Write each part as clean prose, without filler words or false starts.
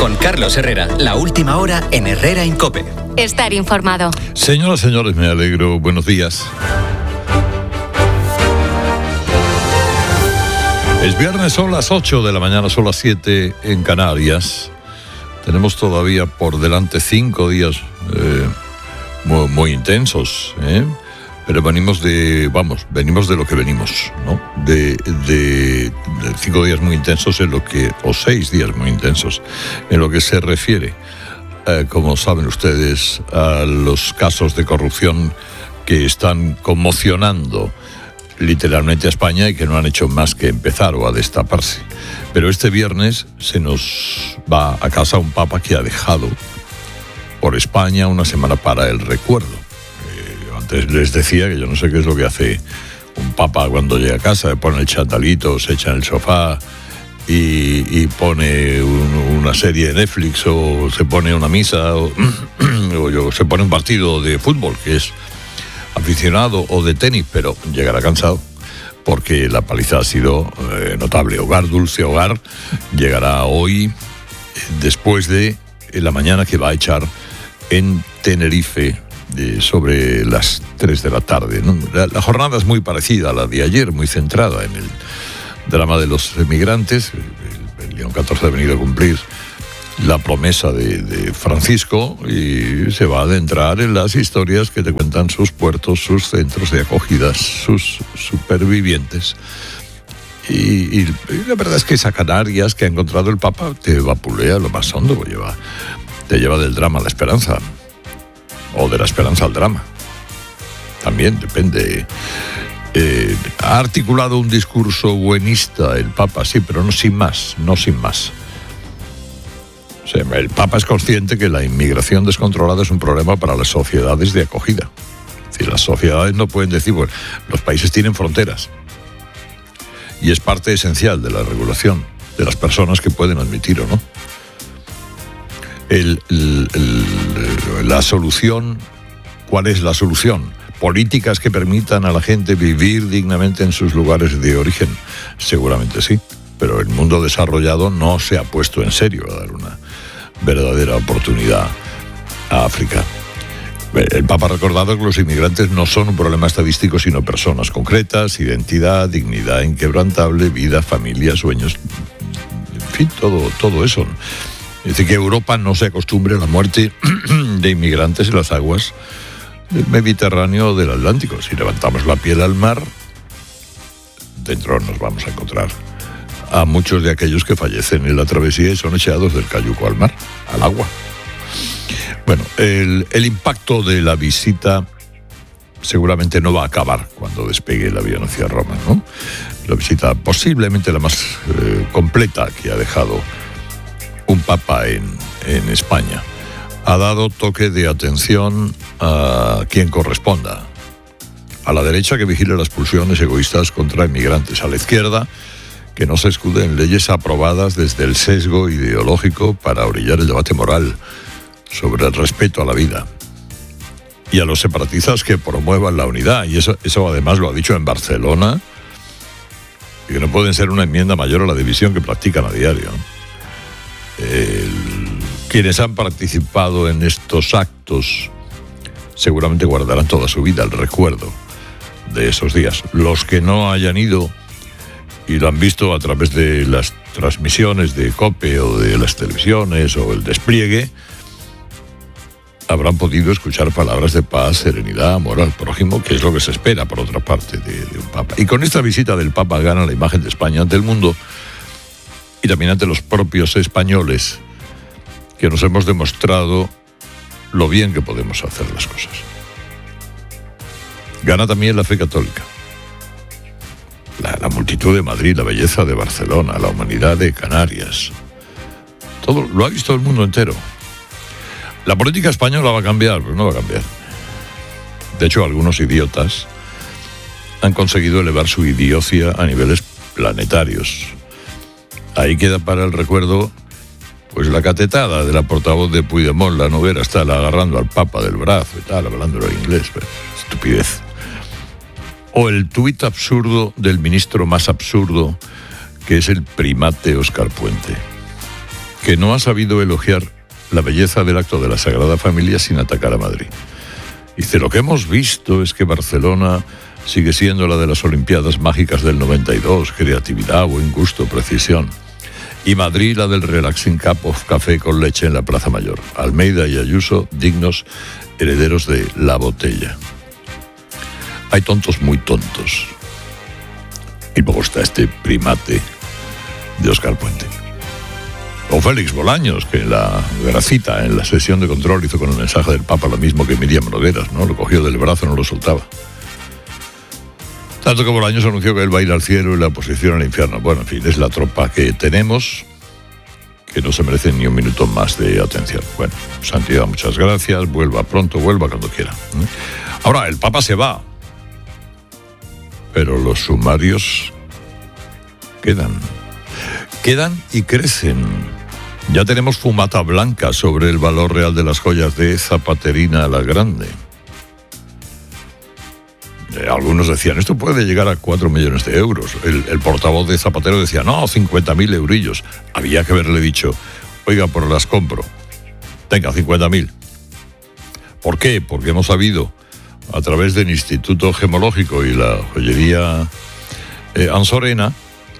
Con Carlos Herrera, la última hora en Herrera en COPE. Estar informado. Señoras, señores, me alegro. Buenos días. Es viernes, son las 8 de la mañana, son las 7 en Canarias. Tenemos todavía por delante 5 días muy intensos, pero venimos de lo que venimos, ¿no? De 5 días muy intensos o 6 días muy intensos, en lo que se refiere, como saben ustedes, a los casos de corrupción que están conmocionando literalmente a España y que no han hecho más que empezar o a destaparse. Pero este viernes se nos va a casa un papa que ha dejado por España una semana para el recuerdo. Antes les decía que yo no sé qué es lo que hace un papa cuando llega a casa, pone el chandalito, se echa en el sofá y pone una serie de Netflix, o se pone una misa, o se pone un partido de fútbol, que es aficionado, o de tenis, pero llegará cansado porque la paliza ha sido notable. Hogar, dulce hogar, llegará hoy después de la mañana que va a echar en Tenerife sobre las 3 de la tarde, ¿no? La jornada es muy parecida a la de ayer, muy centrada en el drama de los emigrantes. El León XIV ha venido a cumplir la promesa de Francisco y se va a adentrar en las historias que te cuentan sus puertos, sus centros de acogida, sus supervivientes. Y la verdad es que esa Canarias que ha encontrado el Papa te vapulea lo más hondo, te lleva del drama a la esperanza, o de la esperanza al drama. También depende. Ha articulado un discurso buenista el Papa, sí, pero no sin más. O sea, el Papa es consciente que la inmigración descontrolada es un problema para las sociedades de acogida. Es decir, las sociedades no pueden decir, bueno, los países tienen fronteras y es parte esencial de la regulación de las personas que pueden admitir o no. La solución, ¿cuál es la solución? Políticas que permitan a la gente vivir dignamente en sus lugares de origen. Seguramente sí, pero el mundo desarrollado no se ha puesto en serio a dar una verdadera oportunidad a África. El Papa ha recordado que los inmigrantes no son un problema estadístico, sino personas concretas, identidad, dignidad inquebrantable, vida, familia, sueños, en fin, todo eso. Es decir, que Europa no se acostumbre a la muerte de inmigrantes en las aguas del Mediterráneo o del Atlántico. Si levantamos la piel al mar, dentro nos vamos a encontrar a muchos de aquellos que fallecen en la travesía y son echados del cayuco al mar, al agua. Bueno, el impacto de la visita seguramente no va a acabar cuando despegue el avión hacia Roma, ¿no? La visita posiblemente la más completa que ha dejado un papa en España. Ha dado toque de atención a quien corresponda. A la derecha, que vigile las pulsiones egoístas contra inmigrantes. A la izquierda, que no se escude en leyes aprobadas desde el sesgo ideológico para orillar el debate moral sobre el respeto a la vida. Y a los separatistas, que promuevan la unidad. Y eso además lo ha dicho en Barcelona, y que no pueden ser una enmienda mayor a la división que practican a diario. Quienes han participado en estos actos seguramente guardarán toda su vida el recuerdo de esos días. Los que no hayan ido y lo han visto a través de las transmisiones de COPE o de las televisiones o el despliegue, habrán podido escuchar palabras de paz, serenidad, amor al prójimo, que es lo que se espera, por otra parte, de un Papa. Y con esta visita del Papa gana la imagen de España ante el mundo y también ante los propios españoles, que nos hemos demostrado lo bien que podemos hacer las cosas. Gana también la fe católica. La multitud de Madrid, la belleza de Barcelona, la humanidad de Canarias. Todo lo ha visto el mundo entero. La política española va a cambiar, pero no va a cambiar. De hecho, algunos idiotas han conseguido elevar su idiocia a niveles planetarios. Ahí queda para el recuerdo, pues, la catetada de la portavoz de Puigdemont, la Noguera, está agarrando al Papa del brazo y tal, hablándolo en inglés. Pero estupidez. O el tuit absurdo del ministro más absurdo, que es el primate Óscar Puente. que no ha sabido elogiar la belleza del acto de la Sagrada Familia sin atacar a Madrid. Dice, lo que hemos visto es que Barcelona sigue siendo la de las Olimpiadas Mágicas del 92, creatividad, buen gusto, precisión. Y Madrid la del relaxing cup of café con leche en la Plaza Mayor. Almeida y Ayuso, dignos herederos de la botella. Hay tontos muy tontos. Y luego está este primate de Óscar Puente. O Félix Bolaños, que en la gracita, en la sesión de control, hizo con el mensaje del Papa lo mismo que Miriam Nogueras, ¿no? Lo cogió del brazo, no lo soltaba. Tanto que Bolaños anunció que él va a ir al cielo y la oposición al infierno. Bueno, en fin, es la tropa que tenemos, que no se merece ni un minuto más de atención. Bueno, Santidad, muchas gracias, vuelva pronto, vuelva cuando quiera. Ahora, el Papa se va, pero los sumarios quedan y crecen. Ya tenemos fumata blanca sobre el valor real de las joyas de Zapaterina la Grande. Algunos decían, esto puede llegar a 4 millones de euros. El portavoz de Zapatero decía, no, 50.000 eurillos. Había que haberle dicho, oiga, pues las compro. Venga, 50.000. ¿Por qué? Porque hemos sabido, a través del Instituto Gemológico y la joyería Ansorena,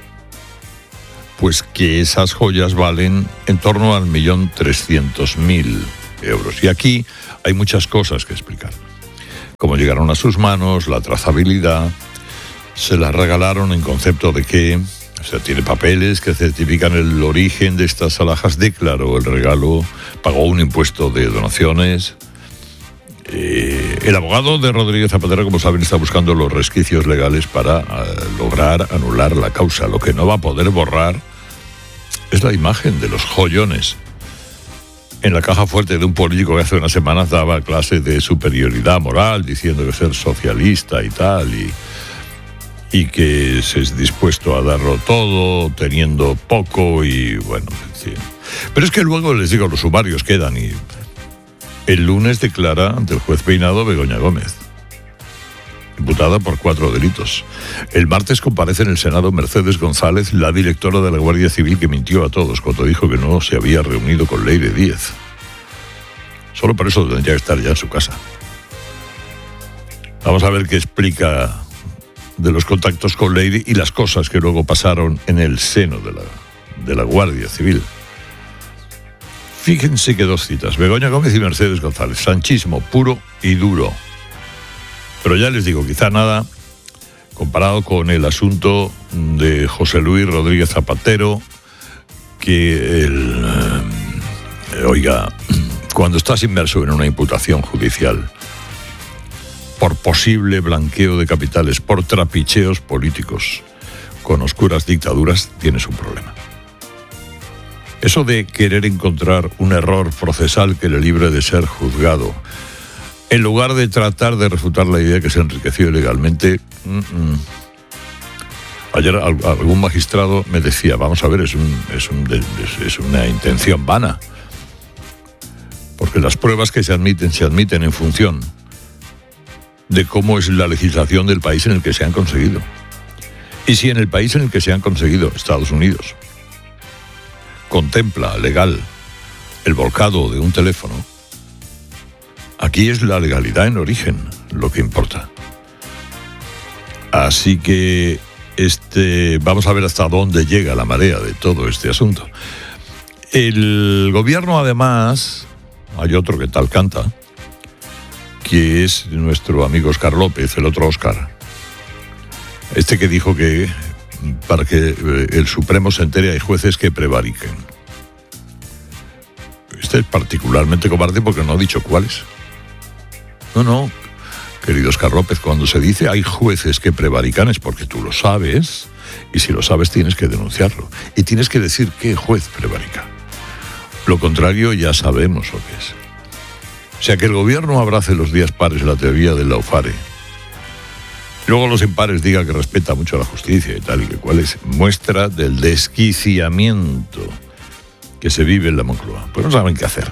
pues que esas joyas valen en torno al 1.300.000 euros. Y aquí hay muchas cosas que explicar. Cómo llegaron a sus manos, la trazabilidad, se las regalaron en concepto de que, o sea, tiene papeles que certifican el origen de estas alhajas, declaró el regalo, pagó un impuesto de donaciones. El abogado de Rodríguez Zapatero, como saben, está buscando los resquicios legales para lograr anular la causa. Lo que no va a poder borrar es la imagen de los joyones en la caja fuerte de un político que hace unas semanas daba clase de superioridad moral, diciendo que ser socialista y tal, y que es dispuesto a darlo todo, teniendo poco, y bueno, sí. Pero es que luego, les digo, los sumarios quedan, y el lunes declara ante el juez Peinado Begoña Gómez, imputada por 4 delitos. El martes comparece en el Senado Mercedes González, la directora de la Guardia Civil, que mintió a todos cuando dijo que no se había reunido con Leire Díez. Solo por eso tendría que estar ya en su casa. Vamos a ver qué explica de los contactos con Leire y las cosas que luego pasaron en el seno de la Guardia Civil. Fíjense que 2 citas, Begoña Gómez y Mercedes González, sanchismo puro y duro. Pero ya les digo, quizá nada comparado con el asunto de José Luis Rodríguez Zapatero, que cuando estás inmerso en una imputación judicial por posible blanqueo de capitales, por trapicheos políticos con oscuras dictaduras, tienes un problema. Eso de querer encontrar un error procesal que le libre de ser juzgado, en lugar de tratar de refutar la idea que se enriqueció ilegalmente. Ayer algún magistrado me decía, vamos a ver, es una intención vana, porque las pruebas que se admiten en función de cómo es la legislación del país en el que se han conseguido. Y si en el país en el que se han conseguido, Estados Unidos, contempla legal el volcado de un teléfono, aquí es la legalidad en origen lo que importa. Así que vamos a ver hasta dónde llega la marea de todo este asunto. El gobierno, además, hay otro que tal canta, que es nuestro amigo Óscar López, el otro Óscar. Que dijo que para que el Supremo se entere hay jueces que prevariquen. Es particularmente cobarde porque no ha dicho cuáles. No, querido Óscar López, cuando se dice hay jueces que prevarican es porque tú lo sabes, y si lo sabes tienes que denunciarlo. Y tienes que decir qué juez prevarica. Lo contrario ya sabemos lo que es. O sea, que el gobierno abrace los días pares la teoría del Laufare. Luego los impares diga que respeta mucho la justicia y tal, y que cuál es muestra del desquiciamiento que se vive en la Moncloa. Pues no saben qué hacer.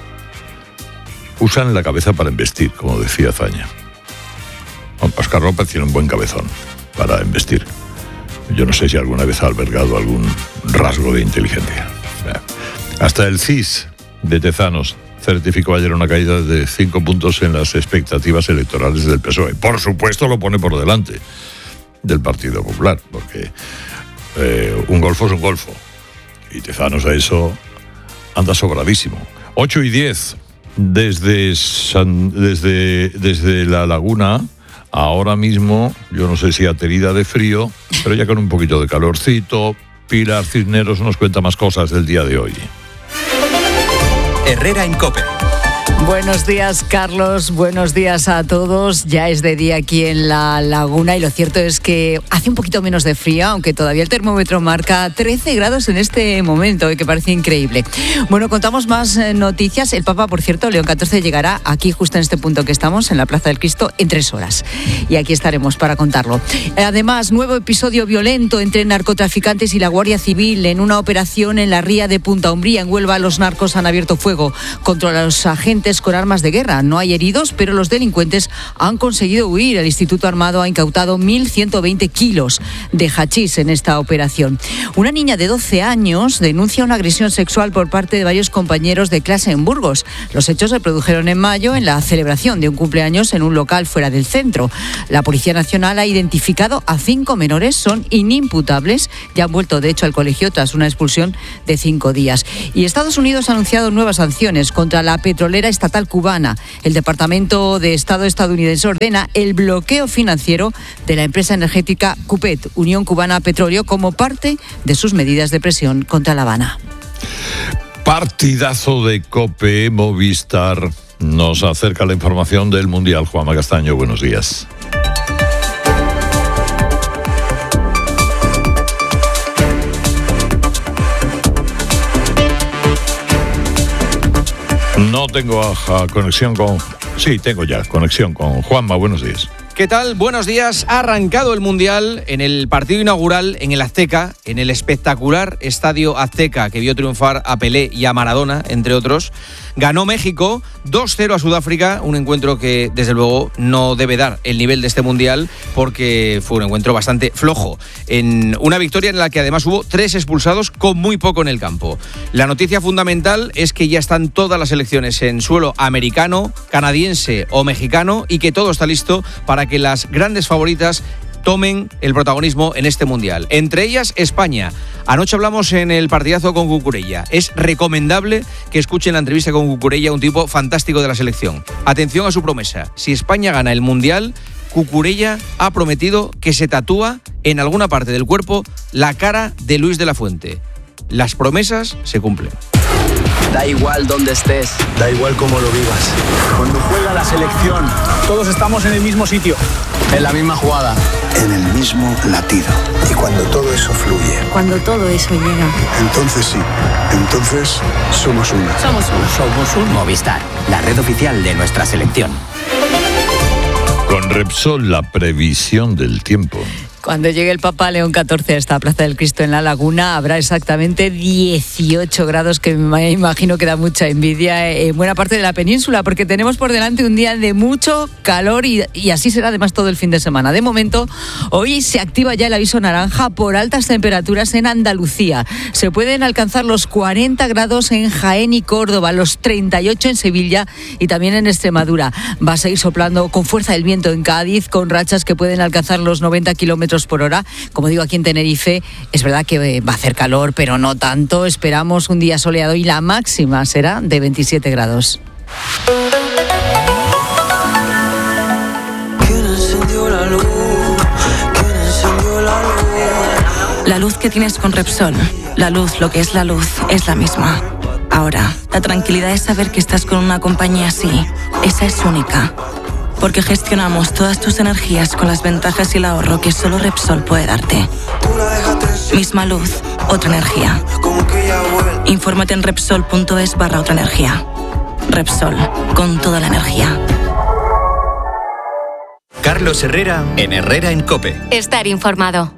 Usan la cabeza para embestir, como decía Zaña. Óscar López tiene un buen cabezón para embestir. Yo no sé si alguna vez ha albergado algún rasgo de inteligencia. Hasta el CIS de Tezanos certificó ayer una caída de 5 puntos en las expectativas electorales del PSOE. Por supuesto lo pone por delante del Partido Popular, porque un golfo es un golfo. Y Tezanos a eso anda sobradísimo. 8:10 desde La Laguna. Ahora mismo, yo no sé si aterida de frío, pero ya con un poquito de calorcito. Pilar Cisneros nos cuenta más cosas del día de hoy. Herrera en COPE. Buenos días, Carlos. Buenos días a todos. Ya es de día aquí en La Laguna y lo cierto es que hace un poquito menos de frío, aunque todavía el termómetro marca 13 grados en este momento, que parece increíble. Bueno, contamos más noticias. El Papa, por cierto, León XIV, llegará aquí justo en este punto que estamos, en la Plaza del Cristo, en 3 horas. Y aquí estaremos para contarlo. Además, nuevo episodio violento entre narcotraficantes y la Guardia Civil en una operación en la ría de Punta Umbría. En Huelva, los narcos han abierto fuego contra los agentes con armas de guerra. No hay heridos, pero los delincuentes han conseguido huir. El Instituto Armado ha incautado 1.120 kilos de hachís en esta operación. Una niña de 12 años denuncia una agresión sexual por parte de varios compañeros de clase en Burgos. Los hechos se produjeron en mayo en la celebración de un cumpleaños en un local fuera del centro. La Policía Nacional ha identificado a 5 menores, son inimputables y han vuelto de hecho al colegio tras una expulsión de 5 días. Y Estados Unidos ha anunciado nuevas sanciones contra la petrolera estatal cubana. El Departamento de Estado estadounidense ordena el bloqueo financiero de la empresa energética CUPET, Unión Cubana Petróleo, como parte de sus medidas de presión contra La Habana. Partidazo de COPE. Movistar nos acerca la información del Mundial. Juanma Castaño, buenos días. No tengo conexión con... Sí, tengo ya conexión con Juanma. Buenos días. ¿Qué tal? Buenos días. Ha arrancado el Mundial en el partido inaugural en el Azteca, en el espectacular Estadio Azteca que vio triunfar a Pelé y a Maradona, entre otros. Ganó México 2-0 a Sudáfrica, un encuentro que desde luego no debe dar el nivel de este Mundial porque fue un encuentro bastante flojo. En una victoria en la que además hubo 3 expulsados con muy poco en el campo. La noticia fundamental es que ya están todas las selecciones en suelo americano, canadiense o mexicano y que todo está listo para que las grandes favoritas tomen el protagonismo en este Mundial. Entre ellas, España. Anoche hablamos en el partidazo con Cucurella. Es recomendable que escuchen la entrevista con Cucurella, un tipo fantástico de la selección. Atención a su promesa. Si España gana el Mundial, Cucurella ha prometido que se tatúa en alguna parte del cuerpo la cara de Luis de la Fuente. Las promesas se cumplen. Da igual dónde estés, da igual cómo lo vivas. Cuando juega la selección, todos estamos en el mismo sitio, en la misma jugada, en el mismo latido. Y cuando todo eso fluye, cuando todo eso llega, entonces sí, entonces somos uno. Somos uno. Movistar, la red oficial de nuestra selección. Con Repsol, la previsión del tiempo. Cuando llegue el Papa León XIV a esta Plaza del Cristo en La Laguna, habrá exactamente 18 grados, que me imagino que da mucha envidia en buena parte de la península, porque tenemos por delante un día de mucho calor y así será además todo el fin de semana. De momento, hoy se activa ya el aviso naranja por altas temperaturas en Andalucía. Se pueden alcanzar los 40 grados en Jaén y Córdoba, los 38 en Sevilla y también en Extremadura. Va a seguir soplando con fuerza el viento en Cádiz, con rachas que pueden alcanzar los 90 kilómetros por hora. Como digo, aquí en Tenerife es verdad que va a hacer calor, pero no tanto. Esperamos un día soleado y la máxima será de 27 grados. La luz que tienes con Repsol, la luz, lo que es la misma. Ahora, la tranquilidad es saber que estás con una compañía así. Esa es única. Porque gestionamos todas tus energías con las ventajas y el ahorro que solo Repsol puede darte. Misma luz, otra energía. Infórmate en Repsol.es/otra energía. Repsol, con toda la energía. Carlos Herrera en Herrera en COPE. Estar informado.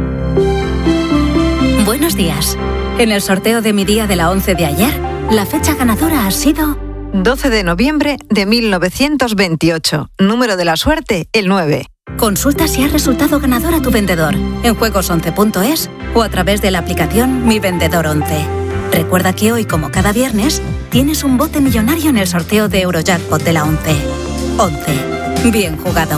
Buenos días. En el sorteo de mi día de la 11 de ayer, la fecha ganadora ha sido 12 de noviembre de 1928. Número de la suerte, el 9. Consulta si has resultado ganador a tu vendedor en juegos11.es o a través de la aplicación Mi Vendedor 11. Recuerda que hoy, como cada viernes, tienes un bote millonario en el sorteo de Eurojackpot de la 11. 11. Bien jugado.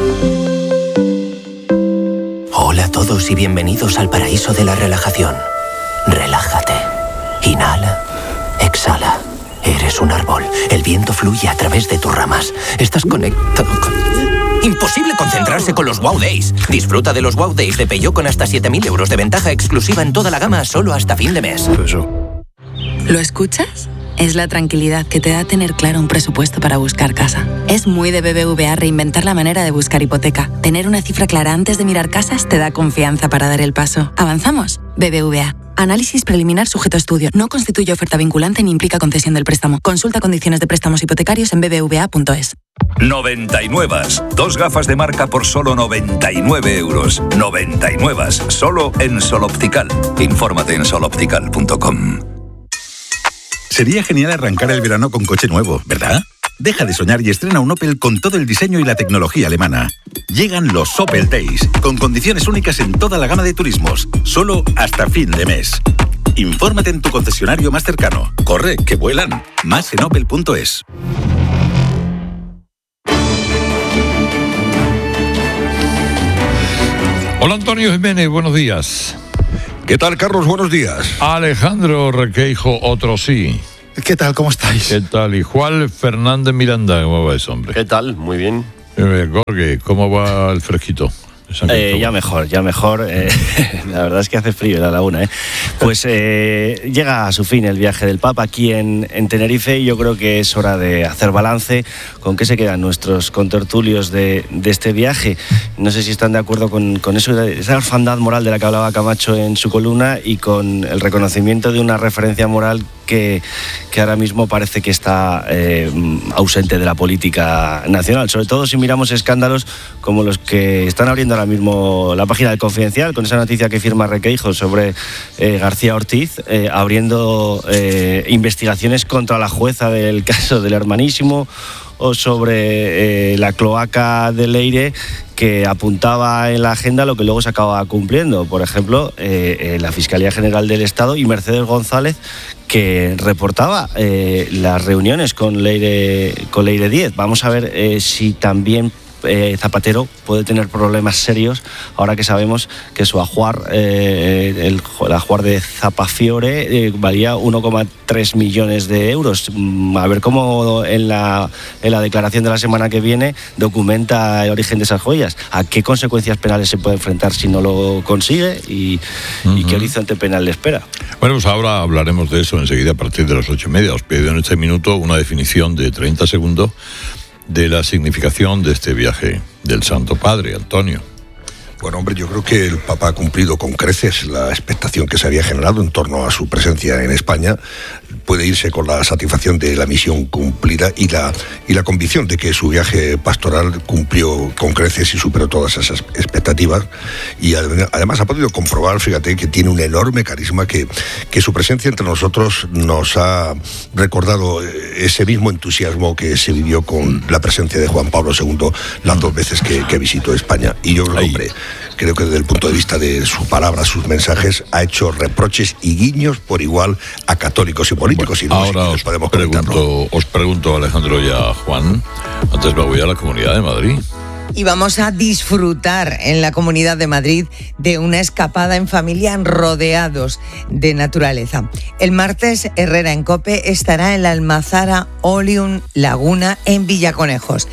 Hola a todos y bienvenidos al paraíso de la relajación. Relájate. Inhala. Exhala. Eres un árbol. El viento fluye a través de tus ramas. Estás conectado con... Imposible concentrarse con los Wow Days. Disfruta de los Wow Days de Peugeot con hasta 7.000 euros de ventaja exclusiva en toda la gama solo hasta fin de mes. ¿Lo escuchas? Es la tranquilidad que te da tener claro un presupuesto para buscar casa. Es muy de BBVA reinventar la manera de buscar hipoteca. Tener una cifra clara antes de mirar casas te da confianza para dar el paso. ¿Avanzamos? BBVA. Análisis preliminar sujeto a estudio. No constituye oferta vinculante ni implica concesión del préstamo. Consulta condiciones de préstamos hipotecarios en bbva.es. 99. 2 gafas de marca por solo 99 euros. 99. Solo en Sol Optical. Infórmate en soloptical.com. Sería genial arrancar el verano con coche nuevo, ¿verdad? Deja de soñar y estrena un Opel con todo el diseño y la tecnología alemana. Llegan los Opel Days, con condiciones únicas en toda la gama de turismos, solo hasta fin de mes. Infórmate en tu concesionario más cercano. Corre, que vuelan. Más en opel.es. Hola Antonio Jiménez, buenos días. ¿Qué tal, Carlos? Buenos días. Alejandro Requeijo, otro sí. ¿Qué tal? ¿Cómo estáis? ¿Qué tal? Y Juan Fernández Miranda, ¿cómo va ese hombre? ¿Qué tal? Muy bien. Jorge, ¿cómo va el fresquito? Ya mejor. La verdad es que hace frío en la laguna. Pues llega a su fin el viaje del Papa aquí en Tenerife y yo creo que es hora de hacer balance con qué se quedan nuestros contertulios de este viaje. No sé si están de acuerdo con eso, esa orfandad moral de la que hablaba Camacho en su columna y con el reconocimiento de una referencia moral que ahora mismo parece que está ausente de la política nacional, sobre todo si miramos escándalos como los que están abriendo ahora mismo la página del Confidencial, con esa noticia que firma Requeijo sobre García Ortiz, abriendo investigaciones contra la jueza del caso del Hermanísimo, o sobre la cloaca de Leire, que apuntaba en la agenda lo que luego se acaba cumpliendo. Por ejemplo, la Fiscalía General del Estado y Mercedes González, que reportaba las reuniones con Leire Díez. Vamos a ver si también Zapatero puede tener problemas serios ahora que sabemos que su ajuar, el ajuar de Zapafiore, valía 1,3 millones de euros. A ver cómo en la declaración de la semana que viene documenta el origen de esas joyas, a qué consecuencias penales se puede enfrentar si no lo consigue y qué horizonte penal le espera. Bueno, pues ahora hablaremos de eso enseguida a partir de las 8:30. Os pido en este minuto una definición de 30 segundos de la significación de este viaje del Santo Padre, Antonio. Bueno, hombre, yo creo que el Papa ha cumplido con creces la expectación que se había generado en torno a su presencia en España. Puede irse con la satisfacción de la misión cumplida y la convicción de que su viaje pastoral cumplió con creces y superó todas esas expectativas. Y además ha podido comprobar, fíjate, que tiene un enorme carisma, que su presencia entre nosotros nos ha recordado ese mismo entusiasmo que se vivió con la presencia de Juan Pablo II las 2 veces que visitó España. Y yo, hombre, creo que desde el punto de vista de su palabra, sus mensajes, ha hecho reproches y guiños por igual a católicos y políticos. Bueno, y no ahora si podemos os pregunto, Alejandro y a Juan, antes me voy a la Comunidad de Madrid. Y vamos a disfrutar en la Comunidad de Madrid de una escapada en familia rodeados de naturaleza. El martes, Herrera en COPE estará en la Almazara Oleum Laguna en Villaconejos.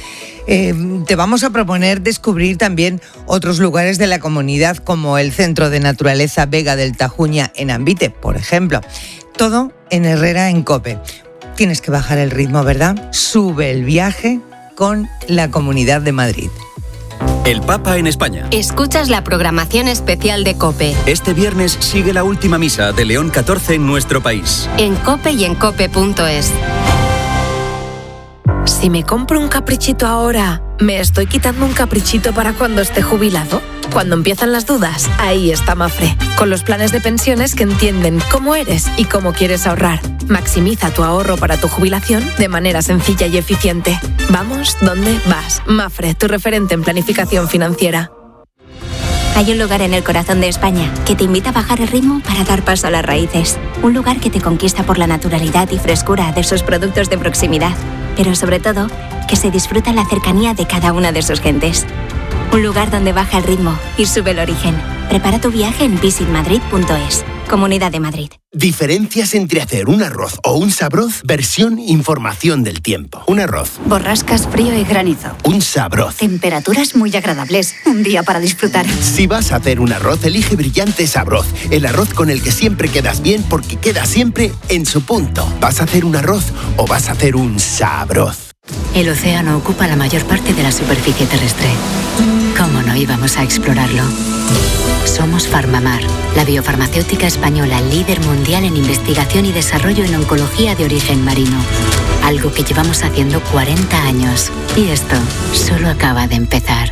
Te vamos a proponer descubrir también otros lugares de la comunidad, como el Centro de Naturaleza Vega del Tajuña en Ambite, por ejemplo. Todo en Herrera en COPE. Tienes que bajar el ritmo, ¿verdad? Sube el viaje con la Comunidad de Madrid. El Papa en España. Escuchas la programación especial de COPE. Este viernes sigue la última misa de León XIV en nuestro país. En COPE y en COPE.es. Si me compro un caprichito ahora, ¿me estoy quitando un caprichito para cuando esté jubilado? Cuando empiezan las dudas, ahí está Mafre, con los planes de pensiones que entienden cómo eres y cómo quieres ahorrar. Maximiza tu ahorro para tu jubilación de manera sencilla y eficiente. Vamos, ¿dónde vas? Mafre, tu referente en planificación financiera. Hay un lugar en el corazón de España que te invita a bajar el ritmo para dar paso a las raíces. Un lugar que te conquista por la naturalidad y frescura de sus productos de proximidad. Pero sobre todo, que se disfruta la cercanía de cada una de sus gentes. Un lugar donde baja el ritmo y sube el origen. Prepara tu viaje en visitmadrid.es. Comunidad de Madrid. Diferencias entre hacer un arroz o un sabroz, versión información del tiempo. Un arroz. Borrascas, frío y granizo. Un sabroz. Temperaturas muy agradables. Un día para disfrutar. Si vas a hacer un arroz, elige Brillante Sabroz. El arroz con el que siempre quedas bien porque queda siempre en su punto. ¿Vas a hacer un arroz o vas a hacer un sabroz? El océano ocupa la mayor parte de la superficie terrestre. ¿Cómo no íbamos a explorarlo? Somos Farmamar, la biofarmacéutica española líder mundial en investigación y desarrollo en oncología de origen marino. Algo que llevamos haciendo 40 años. Y esto solo acaba de empezar.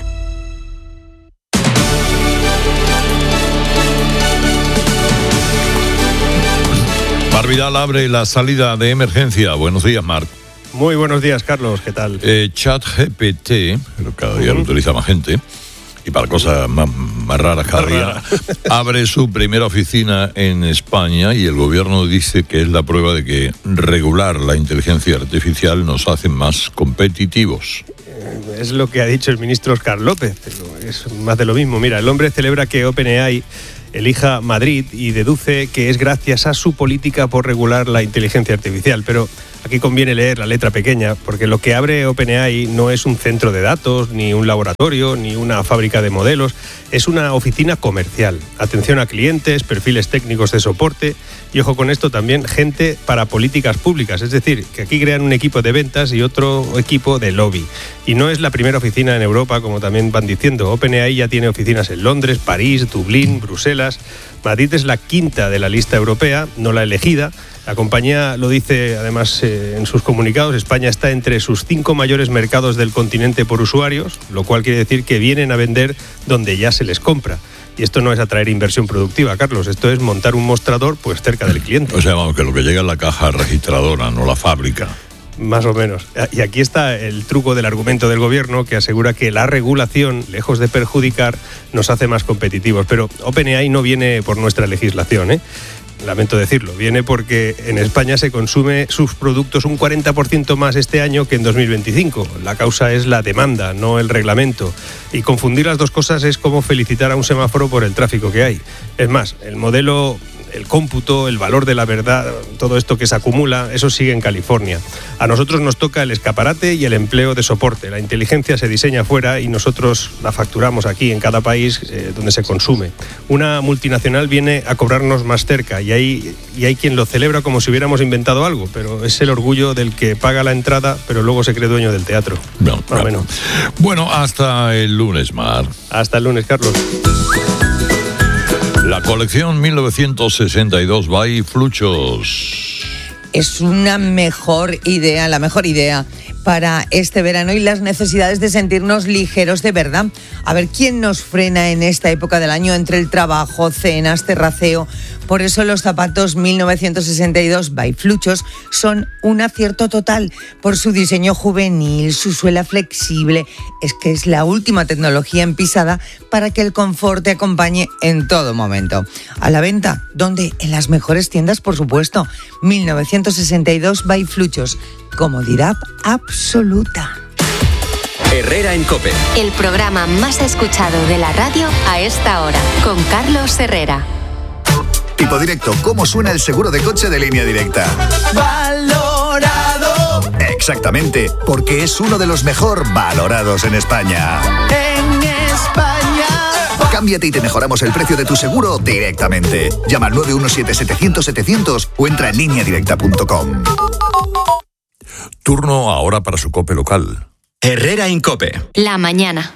Mar Vidal abre la salida de emergencia. Buenos días, Marc. Muy buenos días, Carlos. ¿Qué tal? ChatGPT, pero cada día lo utiliza más gente, y para cosas más raras cada día, abre su primera oficina en España y el gobierno dice que es la prueba de que regular la inteligencia artificial nos hace más competitivos. Es lo que ha dicho el ministro Óscar López, pero es más de lo mismo. Mira, el hombre celebra que OpenAI elija Madrid y deduce que es gracias a su política por regular la inteligencia artificial, pero aquí conviene leer la letra pequeña, porque lo que abre OpenAI no es un centro de datos, ni un laboratorio, ni una fábrica de modelos, es una oficina comercial. Atención a clientes, perfiles técnicos de soporte y, ojo con esto, también gente para políticas públicas, es decir, que aquí crean un equipo de ventas y otro equipo de lobby. Y no es la primera oficina en Europa, como también van diciendo. OpenAI ya tiene oficinas en Londres, París, Dublín, Bruselas. Madrid es la quinta de la lista europea, no la elegida. La compañía lo dice además en sus comunicados. España está entre sus 5 mayores mercados del continente por usuarios, lo cual quiere decir que vienen a vender donde ya se les compra. Y esto no es atraer inversión productiva, Carlos, esto es montar un mostrador pues cerca del cliente. O sea, vamos, que lo que llega es la caja registradora, no la fábrica. Más o menos. Y aquí está el truco del argumento del gobierno, que asegura que la regulación, lejos de perjudicar, nos hace más competitivos. Pero OpenAI no viene por nuestra legislación, ¿eh? Lamento decirlo, viene porque en España se consume sus productos un 40% más este año que en 2025. La causa es la demanda, no el reglamento. Y confundir las dos cosas es como felicitar a un semáforo por el tráfico que hay. Es más, el modelo, el cómputo, el valor de la verdad, todo esto que se acumula, eso sigue en California. A nosotros nos toca el escaparate y el empleo de soporte. La inteligencia se diseña fuera y nosotros la facturamos aquí en cada país donde se consume. Una multinacional viene a cobrarnos más cerca y hay quien lo celebra como si hubiéramos inventado algo, pero es el orgullo del que paga la entrada pero luego se cree dueño del teatro. No, más o menos. Bueno, hasta el lunes, Mar. Hasta el lunes, Carlos. La colección 1962 by Fluchos. Es una mejor idea, la mejor idea para este verano y las necesidades de sentirnos ligeros de verdad. A ver, ¿quién nos frena en esta época del año entre el trabajo, cenas, terraceo? Por eso los zapatos 1962 by Fluchos son un acierto total por su diseño juvenil, su suela flexible. Es que es la última tecnología en pisada para que el confort te acompañe en todo momento. A la venta, ¿dónde? En las mejores tiendas, por supuesto. 1962 by Fluchos. Comodidad absoluta. Herrera en COPE. El programa más escuchado de la radio a esta hora, con Carlos Herrera. Tipo Directo, ¿cómo suena el seguro de coche de Línea Directa? Valorado. Exactamente, porque es uno de los mejor valorados en España. En España. Cámbiate y te mejoramos el precio de tu seguro directamente. Llama al 917-700-700 o entra en lineadirecta.com. Turno ahora para su COPE local. Herrera en COPE. La mañana.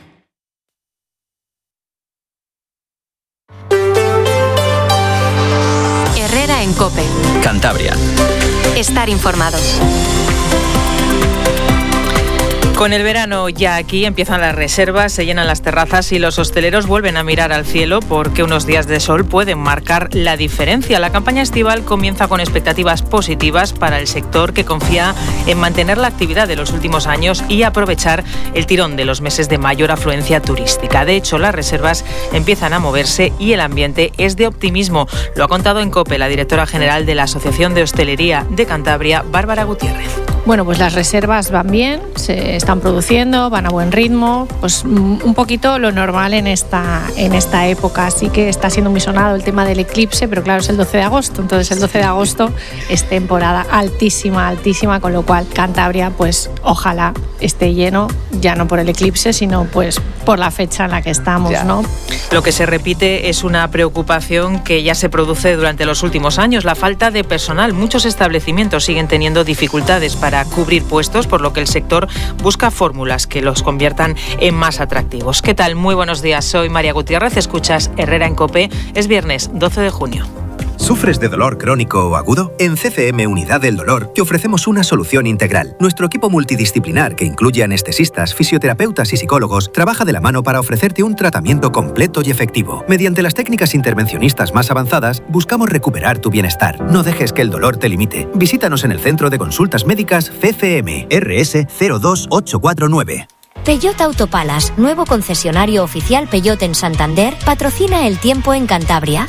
Herrera en COPE. Cantabria. Estar informado. Con el verano ya aquí empiezan las reservas, se llenan las terrazas y los hosteleros vuelven a mirar al cielo porque unos días de sol pueden marcar la diferencia. La campaña estival comienza con expectativas positivas para el sector, que confía en mantener la actividad de los últimos años y aprovechar el tirón de los meses de mayor afluencia turística. De hecho, las reservas empiezan a moverse y el ambiente es de optimismo. Lo ha contado en COPE la directora general de la Asociación de Hostelería de Cantabria, Bárbara Gutiérrez. Bueno, pues las reservas van bien, se están produciendo, van a buen ritmo, pues un poquito lo normal en esta época. Así que está siendo muy sonado el tema del eclipse, pero claro, es el 12 de agosto, entonces el 12 de agosto es temporada altísima, con lo cual Cantabria, pues ojalá esté lleno, ya no por el eclipse, sino pues por la fecha en la que estamos, ¿no? Lo que se repite es una preocupación que ya se produce durante los últimos años, la falta de personal. Muchos establecimientos siguen teniendo dificultades para cubrir puestos, por lo que el sector busca fórmulas que los conviertan en más atractivos. ¿Qué tal? Muy buenos días, soy María Gutiérrez, escuchas Herrera en COPE, es viernes 12 de junio. ¿Sufres de dolor crónico o agudo? En CCM Unidad del Dolor te ofrecemos una solución integral. Nuestro equipo multidisciplinar, que incluye anestesistas, fisioterapeutas y psicólogos, trabaja de la mano para ofrecerte un tratamiento completo y efectivo. Mediante las técnicas intervencionistas más avanzadas, buscamos recuperar tu bienestar. No dejes que el dolor te limite. Visítanos en el Centro de Consultas Médicas CCM, RS 02849. Peugeot Autopalas, nuevo concesionario oficial Peugeot en Santander, patrocina el tiempo en Cantabria.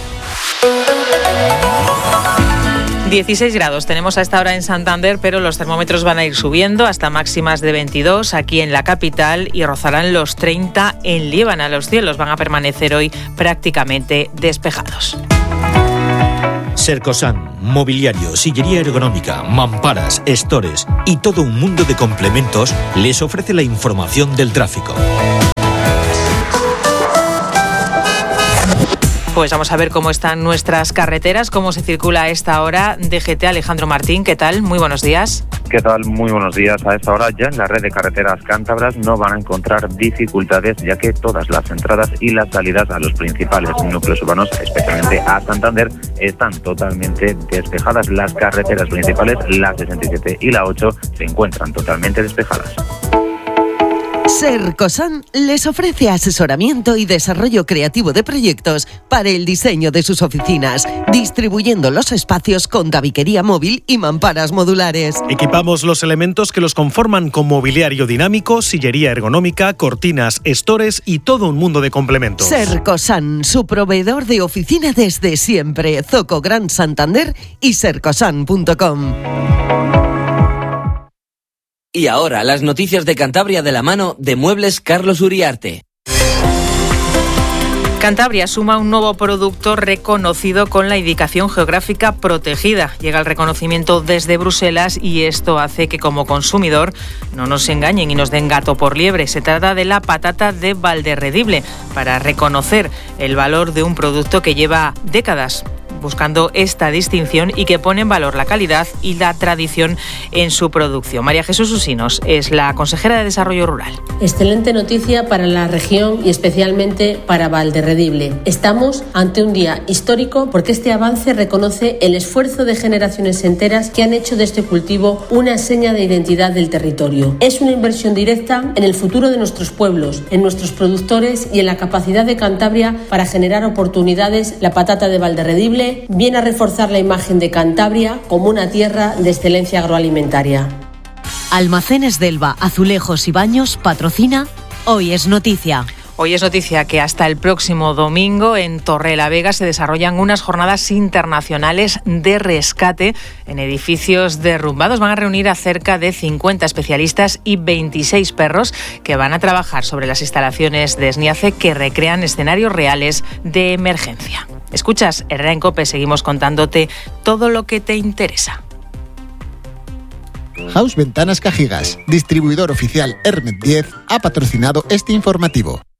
16 grados tenemos a esta hora en Santander, pero los termómetros van a ir subiendo hasta máximas de 22 aquí en la capital y rozarán los 30 en Líbana. Los cielos van a permanecer hoy prácticamente despejados. Sercosan, mobiliario, sillería ergonómica, mamparas, estores y todo un mundo de complementos les ofrece la información del tráfico. Pues vamos a ver cómo están nuestras carreteras, cómo se circula a esta hora. DGT, Alejandro Martín, ¿qué tal? Muy buenos días. ¿Qué tal? Muy buenos días. A esta hora ya en la red de carreteras cántabras no van a encontrar dificultades, ya que todas las entradas y las salidas a los principales núcleos urbanos, especialmente a Santander, están totalmente despejadas. Las carreteras principales, la 67 y la 8, se encuentran totalmente despejadas. Sercosan les ofrece asesoramiento y desarrollo creativo de proyectos para el diseño de sus oficinas, distribuyendo los espacios con tabiquería móvil y mamparas modulares. Equipamos los elementos que los conforman con mobiliario dinámico, sillería ergonómica, cortinas, estores y todo un mundo de complementos. Sercosan, su proveedor de oficina desde siempre. Zoco Gran Santander y sercosan.com. Y ahora, las noticias de Cantabria de la mano de Muebles Carlos Uriarte. Cantabria suma un nuevo producto reconocido con la indicación geográfica protegida. Llega el reconocimiento desde Bruselas y esto hace que como consumidor no nos engañen y nos den gato por liebre. Se trata de la patata de Valderredible, para reconocer el valor de un producto que lleva décadas buscando esta distinción y que pone en valor la calidad y la tradición en su producción. María Jesús Usinos es la consejera de Desarrollo Rural. Excelente noticia para la región y especialmente para Valderredible. Estamos ante un día histórico porque este avance reconoce el esfuerzo de generaciones enteras que han hecho de este cultivo una seña de identidad del territorio. Es una inversión directa en el futuro de nuestros pueblos, en nuestros productores y en la capacidad de Cantabria para generar oportunidades. La patata de Valderredible viene a reforzar la imagen de Cantabria como una tierra de excelencia agroalimentaria. Almacenes Delva, Azulejos y Baños patrocina Hoy es Noticia. Hoy es noticia que hasta el próximo domingo en Torrelavega se desarrollan unas jornadas internacionales de rescate en edificios derrumbados. Van a reunir a cerca de 50 especialistas y 26 perros que van a trabajar sobre las instalaciones de SNIACE que recrean escenarios reales de emergencia. Escuchas Herrera en COPE, seguimos contándote todo lo que te interesa. House Ventanas Cajigas, distribuidor oficial Hermet 10, ha patrocinado este informativo.